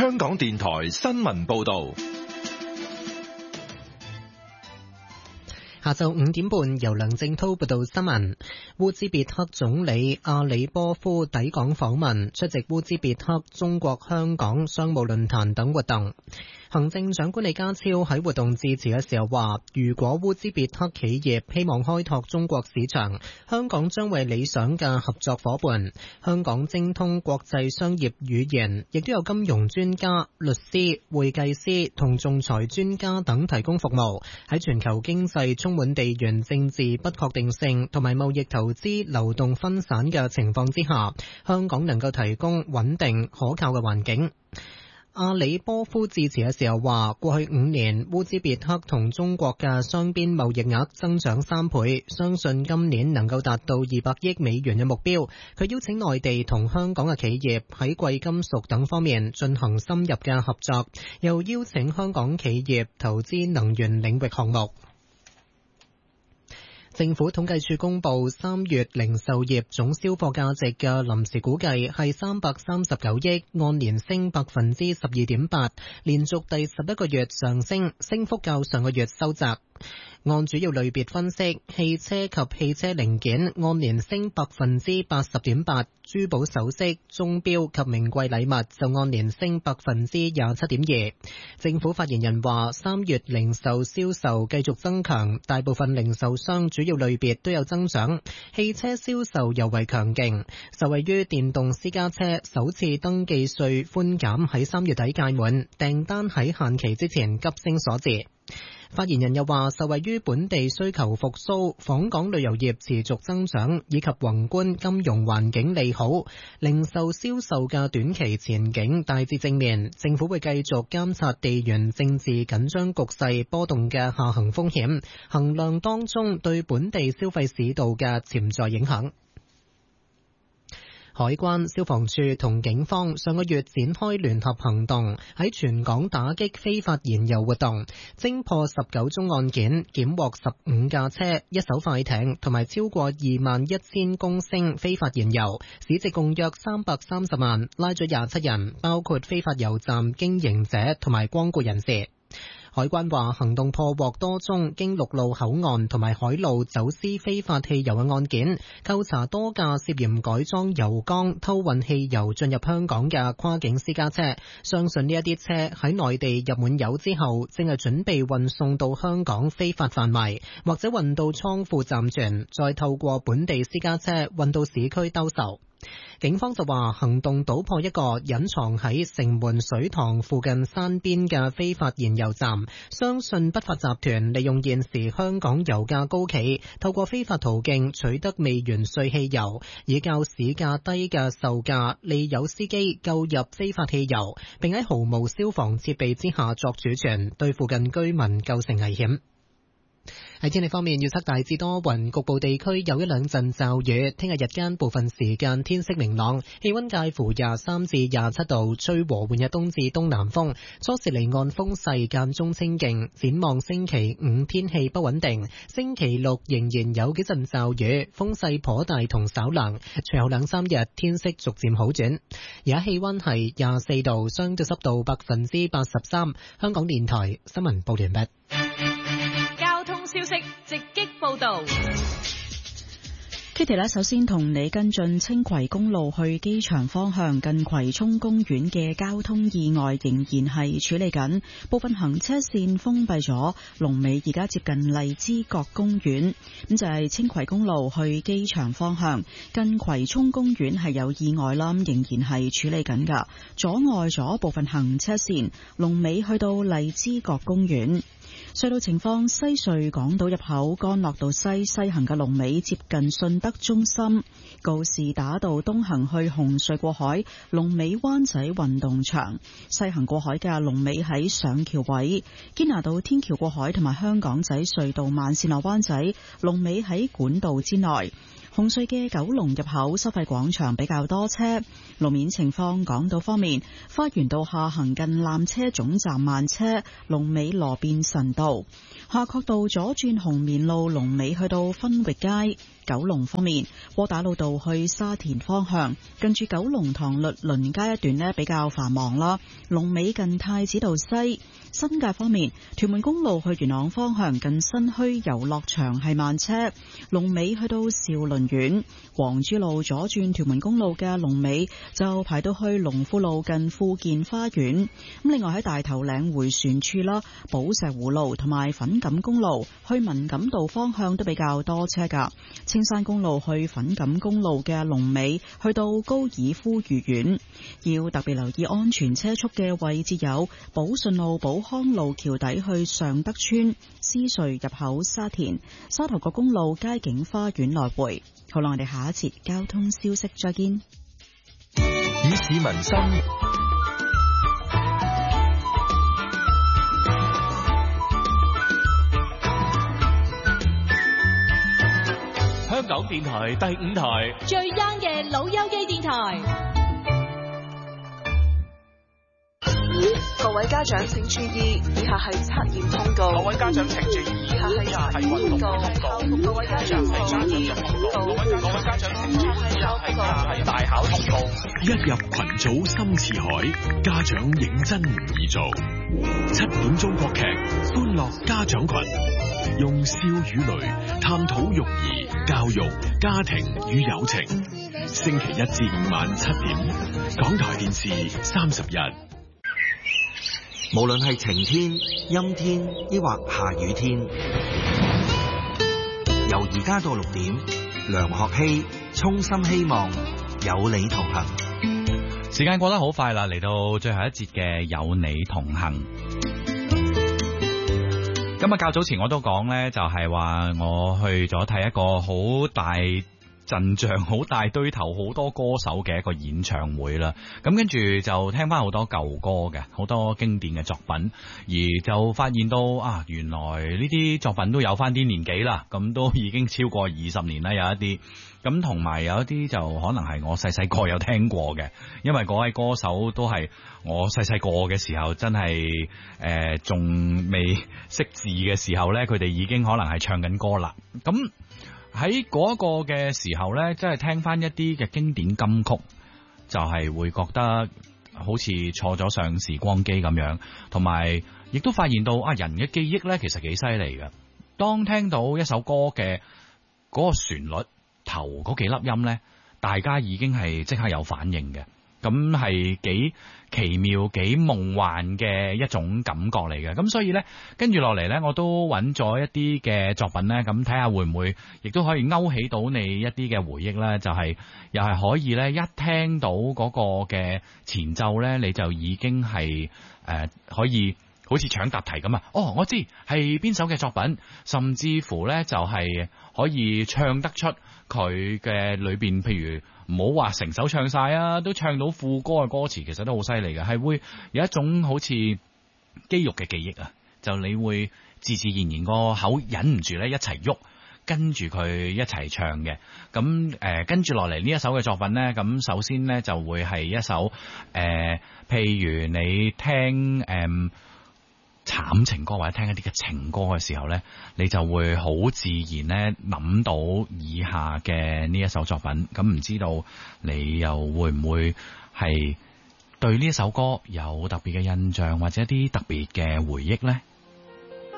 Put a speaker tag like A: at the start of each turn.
A: 香港電台新聞報道。
B: 下晝5點半，由梁正濤報道新聞。烏茲別克總理阿里波夫抵港訪問，出席烏茲別克中國香港商務論壇等活動。行政長官李家超喺活動致辭嘅時候話，如果烏茲別克企業希望開拓中國市場，香港將為理想嘅合作夥伴。香港精通國際商業語言，亦都有金融專家、律師、會計師同仲裁專家等提供服務。喺全球經濟充滿地緣政治不確定性同埋貿易投資流動分散嘅情況之下，香港能夠提供穩定可靠嘅環境。阿里波夫致辭嘅時候話，過去5年烏茲別克同中國嘅雙邊貿易額增長3倍，相信今年能夠達到200億美元嘅目標。佢邀請內地同香港嘅企業喺貴金屬等方面進行深入嘅合作，又邀請香港企業投資能源領域項目。政府統計處公布3月零售業總銷貨價值嘅臨時估計係339億，按年升12.8%，連續第11個月上升，升幅較上個月收窄。按主要類別分析，汽車及汽車零件按年升80.8%，珠寶首飾、鐘錶及名貴禮物就按年升27.2%。政府發言人話，3月零售銷售繼續增強，大部分零售商主要類別都有增長，汽車銷售尤為強勁，受惠於電動私家車首次登記稅寬減喺3月底屆滿，訂單喺限期之前急升所致。發言人又話，受惠於本地需求復甦、訪港旅遊業持續增長以及宏觀金融環境利好，零售銷售嘅短期前景大致正面。政府會繼續監察地緣政治緊張局勢波動嘅下行風險，衡量當中對本地消費市道嘅潛在影響。海關、消防處同警方上個月展開聯合行動，喺全港打擊非法燃油活動，偵破19宗案件，檢獲15架車、1艘快艇同埋超過21,000公升非法燃油，市值共約330萬，拉咗27人，包括非法油站經營者同埋光顧人士。海關話，行動破獲多宗經陸路口岸同埋海路走私非法汽油嘅案件，扣查多架涉嫌改裝油缸偷運汽油進入香港嘅跨境私家車，相信呢一啲車喺內地入滿油之後，正係準備運送到香港非法販賣，或者運到倉庫暫存，再透過本地私家車運到市區兜售。警方就話，行動搗破一個隱藏喺城門水塘附近山邊嘅非法燃油站，相信不法集團利用現時香港油價高企，透過非法途徑取得未完稅汽油，以較市價低嘅售價利誘司機購入非法汽油，並喺毫無消防設備之下作儲存，對附近居民構成危險。喺天氣方面，預測大致多雲，局部地區有一兩陣驟雨。聽日日間部分時間天色明朗，氣溫介乎23至27度，吹和緩嘅東至東南風。初時離岸風勢間中清勁。展望星期5天氣不穩定，星期6仍然有幾陣驟雨，風勢頗大同稍涼。隨後2-3日天色逐漸好轉。而家氣溫係24度，相對濕度83%。香港電台新聞報完畢。
C: 消息直擊報道。
D: Kitty 呢，首先同你跟進青葵公路去機場方向近葵涌公園嘅交通意外仍然係處理緊，部分行車線封閉咗，龍尾而家接近荔枝角公園。咁就係青葵公路去機場方向近葵涌公園係有意外啦，仍然係處理緊噶，阻礙咗部分行車線，龍尾去到荔枝角公園。隧道情況，西隧港島入口干諾道西行嘅龍尾接近信德中心，告士打道東行去紅隧過海，龍尾灣仔運動場，西行過海嘅龍尾喺上橋位，堅拿道天橋過海同埋香港仔隧道慢線落灣仔，龍尾喺管道之內。 紅隧嘅九龍入口收費廣場比較多車。路面情況，港島方面，花園道下行近纜車總站慢車，龍尾羅便臣道。夏慤道左轉紅棉路龍尾去到分域街。九龍方面，窩打老道去沙田方向，近住九龍塘律倫街一段呢比較繁忙啦，龍尾近太子道西。新界方面，屯門公路去元朗方向近新墟遊樂場係慢車，龍尾去到兆麟苑。黃珠路左轉屯門公路嘅龍尾就排到去龍富路近富健花園。咁另外喺大頭嶺迴旋處啦，寶石湖路同埋粉錦公路去文錦道方向都比較多車噶。青山公路去粉錦公路嘅龍尾去到高爾夫御苑。要特別留意安全車速嘅位置有寶順路寶康路橋底去尚德村、獅隧入口沙田、沙頭角公路佳景花園來回。好啦，我哋下一節交通消息再見。
A: 以市民心香港電台第5台
C: 最 young 嘅老友記電台。
E: 各位家長請注意，以下係測驗通告。
F: 各位家長請注意，
E: 以下係運動通告。各位家長請注意，各位家長請注意，以下係
F: 大考通告。
A: 一入群組深似海，家長認真唔易做。7點鐘國劇歡樂家長群，用笑與淚探討育兒、教育、家庭與友情。星期1至5晚7點，港台電視31。
G: 無論係晴天、陰天，抑或下雨天，由而家到6點，梁學希衷心希望有你同行。
H: 時間過得好快啦，嚟到最後一節嘅有你同行。今日較早前我都講呢，就係話我去咗睇一個好大陣仗、好大堆頭、好多歌手嘅一個演唱會啦，咁跟住就聽翻好多舊歌嘅，好多經典嘅作品，而就發現到啊，原來呢啲作品都有翻啲年紀啦，咁都已經超過20年啦，有一啲，咁同埋有一啲就可能係我細細個有聽過嘅，因為嗰位歌手都係我細細個嘅時候，真係仲未識字嘅時候呢，佢哋已經可能係唱緊歌啦，咁。喺嗰個嘅時候呢，即係聽翻一啲嘅經典金曲，就係會覺得好似坐咗上時光機咁樣，同埋亦都發現到啊，人嘅記憶呢其實幾犀利嘅。當聽到一首歌嘅嗰個旋律頭嗰幾粒音呢，大家已經係即刻有反應嘅。咁係幾奇妙、幾夢幻嘅一種感覺嚟嘅。咁所以呢，跟住落嚟呢，我都揾咗一啲嘅作品呢，咁睇下會唔會亦都可以勾起到你一啲嘅回憶呢，就係又係可以呢，一聽到嗰個嘅前奏呢，你就已經係可以好似搶答題咁啊！哦，我知係邊首嘅作品，甚至乎呢，就係可以唱得出佢嘅裏邊，譬如唔好話成首唱晒啊，都唱到副歌嘅歌詞，其實都好犀利嘅，係會有一種好似肌肉嘅記憶啊！就你會自自然然個口忍唔住咧一齊喐，跟住佢一齊唱嘅。咁跟住落嚟呢一首嘅作品咧，咁首先咧就會係一首譬如你聽慘情歌或者聽一啲嘅情歌嘅時候呢，你就會好自然呢諗到以下嘅呢一首作品。咁唔知道你又會唔會係對呢一首歌有特別嘅印象或者一啲特別嘅回憶呢？